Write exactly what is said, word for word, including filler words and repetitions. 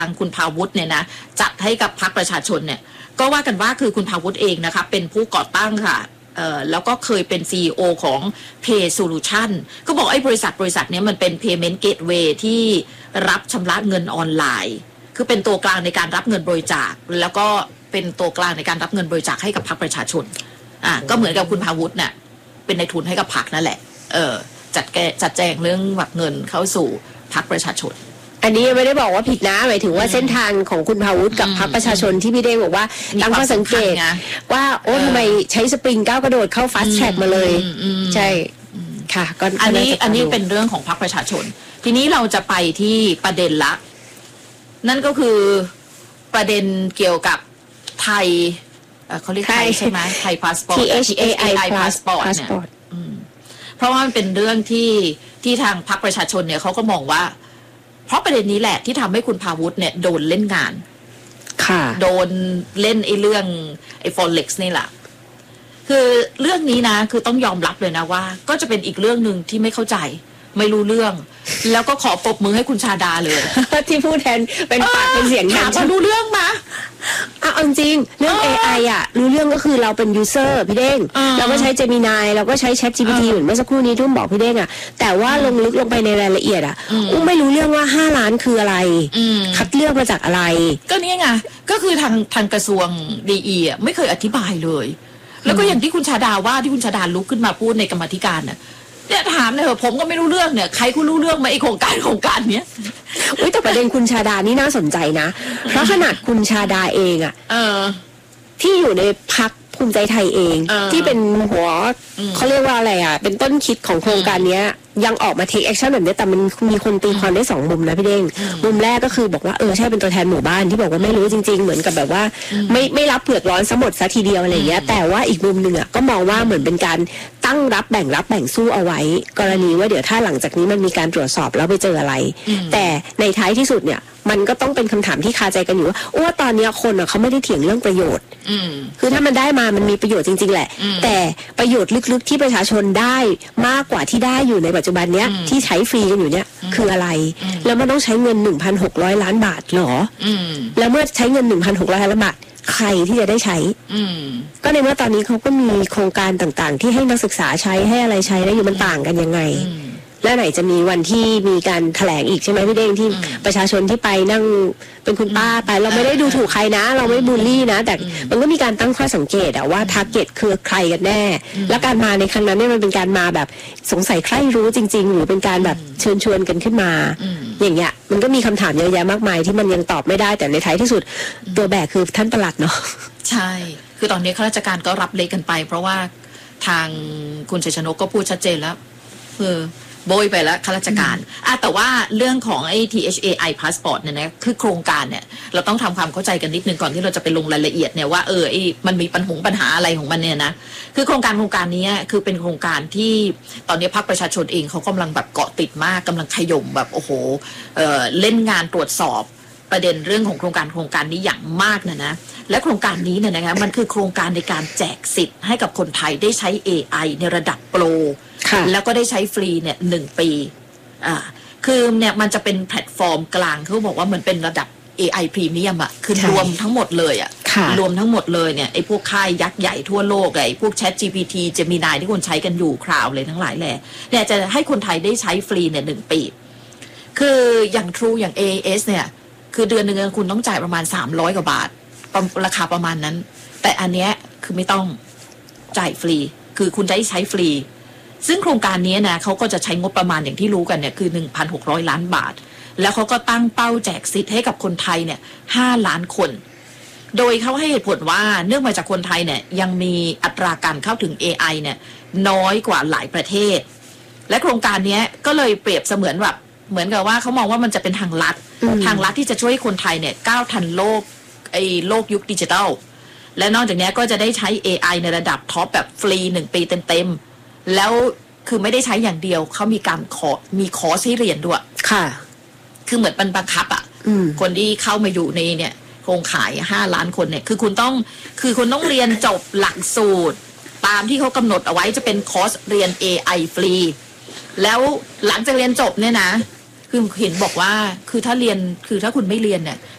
างคุณภาวุฒิเนี่ยนะจัดให้กับพรรคประชาชนเนี่ยก็ว่ากันว่าคือคุณภาวุฒิเองนะคะเป็นผู้ก่อตั้งค่ะเอ่อแล้วก็เคยเป็น ซี อี โอ ของ Pay Solution ก็บอกไอ้บริษัทบริษัทนี้มันเป็น Payment Gateway ที่รับชำระเงินออนไลน์คือเป็นตัวกลางในการรับเงินบริจาคแล้วก็เป็นตัวกลางในการรับเงินบริจาคให้กับพรรคประชาชนอ่ะก็เหมือนกับคุณภาวุฒิเนี่ยเป็นในทุนให้กับพรรคนั่นแหละเออจัดแกจัดแจงเรื่องแบบเงินเข้าสู่พรรคประชาชนอันนี้ไม่ได้บอกว่าผิดนะหมายถึงว่าเส้นทางของคุณภาวุฒิกับพรรคประชาชนที่พี่เด้งบอกว่าตั้งข้อสังเกตว่าโอ้ทำไมใช้สปริงก้าวกระโดดเข้าฟาสต์แทร็กมาเลยใช่ค่ะก็อันนี้อันนี้เป็นเรื่องของพรรคประชาชนทีนี้เราจะไปที่ประเด็นละนั่นก็คือประเด็นเกี่ยวกับไทยเขาเรียกไทยใช่ไหมไทยพาสปอร์ตที เอช เอ ไอพาสปอร์ตเนี่ยเพราะว่ามันเป็นเรื่องที่ที่ทางพรรคประชาชนเนี่ยเขาก็มองว่าเพราะประเด็นนี้แหละที่ทำให้คุณภาวุฒิเนี่ยโดนเล่นงานค่ะโดนเล่นไอ้เรื่องไอ้ฟอเร็กซ์นี่แหละคือเรื่องนี้นะคือต้องยอมรับเลยนะว่าก็จะเป็นอีกเรื่องหนึ่งที่ไม่เข้าใจไม่รู้เรื่องแล้วก็ขอปรบมือให้คุณชาดาเลยที่พูดแทนเป็นปากเป็นเสียงถามว่ารู้เรื่องมะเอาจริงเรื่อง เอ ไอ อ่ะรู้เรื่องก็คือเราเป็นยูเซอร์พี่เด้งเราก็ใช้ Gemini เราก็ใช้ Chat จี พี ที เหมือนเมื่อสักครู่นี้ทุ่มบอกพี่เด้งอ่ะแต่ว่าลงลึกลงไปในรายละเอียดอ่ะอุ้มไม่รู้เรื่องว่าห้าล้านคืออะไรคัดเลือกมาจากอะไรก็นี่ไงก็คือทางทางกระทรวงดีอีอ่ะไม่เคยอธิบายเลยแล้วก็อย่างที่คุณชาดาว่าที่คุณชาดาลุกขึ้นมาพูดในกรรมธิการน่ะเนี่ยถามเลยเหรอผมก็ไม่รู้เรื่องเนี่ยใครคุณรู้เรื่องไหมไอโครงการโครงการเนี้ยอุ้ยแต่ประเด็นคุณชาดานี่น่าสนใจนะเพราะขนาดคุณชาดาเองอะเออที่อยู่ในพรรคภูมิใจไทยเองที่เป็นหัวเขาเรียกว่าอะไรอ่ะเป็นต้นคิดของโครงการนี้ยังออกมา take action แบบนี้แต่มันมีคนตีความได้สองมุมนะพี่เด้งมุมแรกก็คือบอกว่าเออใช่เป็นตัวแทนหมู่บ้านที่บอกว่าไม่รู้จริงๆเหมือนกับแบบว่าไม่ไม่รับเผือกร้อนซะหมดซะทีเดียวอะไรเงี้ยแต่ว่าอีกมุมหนึ่งอ่ะก็มองว่าเหมือนเป็นการตั้งรับแบ่งรับแบ่งสู้เอาไว้กรณีว่าเดี๋ยวถ้าหลังจากนี้มันมีการตรวจสอบแล้วไปเจออะไรแต่ในท้ายที่สุดเนี่ยมันก็ต้องเป็นคำถามที่คาใจกันอยู่ว่าว่าตอนนี้คนอ่ะเขาไม่ได้เถียงเรื่องประโยชน์คือถ้ามันได้มามันมีประโยชน์จริงๆแหละแต่ประโยชน์ลึกๆที่ประชาชนได้มากกว่าที่ได้อยู่ในปัจจุบันเนี้ยที่ใช้ฟรีกันอยู่เนี่ยคืออะไรแล้วมันต้องใช้เงิน หนึ่งพันหกร้อย ล้านบาทหรอแล้วเมื่อใช้เงิน หนึ่งพันหกร้อย ล้านบาทใครที่จะได้ใช้ก็ในเมื่อตอนนี้เขาก็มีโครงการต่างๆที่ให้นักศึกษาใช้ให้อะไรใช้แล้วอยู่มันต่างกันยังไงแล้วไหนจะมีวันที่มีการแถลงอีกใช่ไหมพี่เด้งที่ประชาชนที่ไปนั่งเป็นคุณป้าไปเราไม่ได้ดูถูกใครนะเราไม่บูลลี่นะแต่มันก็มีการตั้งข้อสังเกตอะว่าทาร์เก็ตคือใครกันแน่และการมาในครั้งนั้นเนี่ยมันเป็นการมาแบบสงสัยใครรู้จริงๆหรือเป็นการแบบเชิญชวนกันขึ้นมาอย่างเงี้ยมันก็มีคำถามเยอะแยะมากมายที่มันยังตอบไม่ได้แต่ในท้ายที่สุดตัวแบกคือท่านปลัดเนาะใช่คือตอนนี้ข้าราชการก็รับเละกันไปเพราะว่าทางคุณชัยชนกก็พูดชัดเจนแล้วคือโบยไปแล้วข้าราชการอ่ะแต่ว่าเรื่องของไอ้ ที เอช เอ ไอ Passport เนี่ยนะคือโครงการเนี่ยเราต้องทำความเข้าใจกันนิดนึงก่อนที่เราจะไปลงรายละเอียดเนี่ยว่าเออไอ้มันมีปัญหาปัญหาอะไรของมันเนี่ยนะคือโครงการโครงการนี้คือเป็นโครงการที่ตอนนี้พรรคประชาชนเองเขากำลังแบบเกาะติดมากกำลังขย่มแบบโอ้โหเออเล่นงานตรวจสอบประเด็นเรื่องของโครงการโครงการนี้อย่างมากนะนะและโครงการนี้เนี่ยนะคะมันคือโครงการในการแจกสิทธิ์ให้กับคนไทยได้ใช้ เอ ไอ ในระดับโปรแล้วก็ได้ใช้ฟรีเนี่ยหนึ่งปีอ่าคือเนี่ยมันจะเป็นแพลตฟอร์มกลางเขาบอกว่ามันเป็นระดับ เอ ไอ Premium อ่ะคือรวมทั้งหมดเลยอ่ะรวมทั้งหมดเลยเนี่ยไอ้พวกค่ายยักษ์ใหญ่ทั่วโลกไอ้พวก Chat จี พี ที Gemini ที่คนใช้กันอยู่คราวเลยทั้งหลายแหละเนี่ยจะให้คนไทยได้ใช้ฟรีเนี่ยหนึ่งปีคืออย่าง True อย่าง เอ เอส เนี่ยคือเดือนหนึ่งคุณต้องจ่ายประมาณสามร้อยกว่าบาทราคาประมาณนั้นแต่อันเนี้ยคือไม่ต้องจ่ายฟรีคือคุณได้ใช้ฟรีซึ่งโครงการนี้นะเขาก็จะใช้งบประมาณอย่างที่รู้กันเนี่ยคือ หนึ่งพันหกร้อย ล้านบาทแล้วเขาก็ตั้งเป้าแจกสิทธิ์ให้กับคนไทยเนี่ยห้าล้านคนโดยเขาให้เหตุผลว่าเนื่องมาจากคนไทยเนี่ยยังมีอัตราการเข้าถึง เอ ไอ เนี่ยน้อยกว่าหลายประเทศและโครงการนี้ก็เลยเปรียบเสมือนแบบเหมือนกับว่าเขามองว่ามันจะเป็นทางลัดทางลัดที่จะช่วยคนไทยเนี่ยก้าวทันโลกไอ้โลกยุคดิจิทัลและนอกจากนี้ก็จะได้ใช้ เอ ไอ ในระดับท็อปแบบฟรีหนึ่งปีเต็มๆแล้วคือไม่ได้ใช้อย่างเดียวเขามีการขอมีคอร์สให้เรียนด้วยค่ะคือเหมือนเป็นบังคับอ่ะคนที่เข้ามาอยู่ในเนี่ยโครงข่ายห้าล้านคนเนี่ยคือคุณต้องคือคุณต้องเรียนจบหลักสูตรตามที่เขากำหนดเอาไว้จะเป็นคอร์สเรียน เอ ไอ ฟรีแล้วหลังจากเรียนจบเนี่ยนะคือเห็นบอกว่าคือถ้าเรียนคือถ้าคุณไม่เรียนเนี่ย